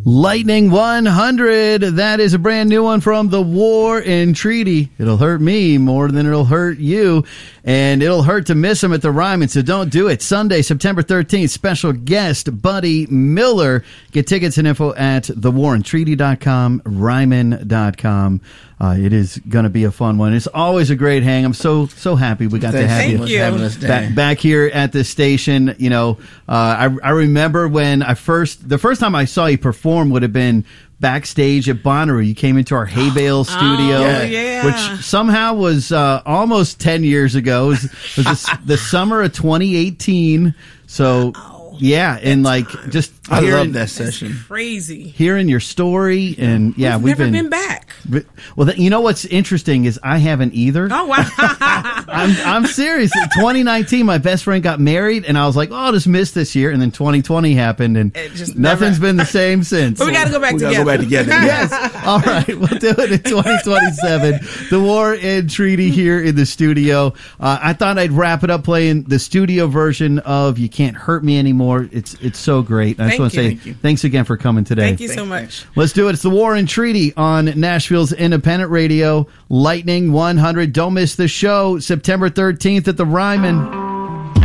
Lightning 100. That is a brand new one from the War and Treaty. It'll hurt me more than it'll hurt you. And it'll hurt to miss him at the Ryman, so don't do it. Sunday, September 13th, special guest, Buddy Miller. Get tickets and info at thewarandtreaty.com, Ryman.com. It is going to be a fun one. It's always a great hang. I'm so happy we got to have you back here at the station. You know, I remember when the first time I saw you perform would have been backstage at Bonnaroo. You came into our Haybale studio, which somehow was almost 10 years ago. It was the summer of 2018. So. Yeah, and like just I love that session. Crazy. Hearing your story, and we've never been back. Well, you know what's interesting is I haven't either. Oh wow! I'm serious. In 2019, my best friend got married, and I was like, "Oh, I'll just miss this year." And then 2020 happened, and nothing's been the same since. But we got to go back together. Go back together. Yes. All right, we'll do it in 2027. The War and Treaty here in the studio. I thought I'd wrap it up playing the studio version of "You Can't Hurt Me Anymore." It's so great. I just want to say thanks again for coming today. Thank you so much. Let's do it. It's the War and Treaty on Nashville's independent radio, Lightning 100. Don't miss the show, September 13th at the Ryman.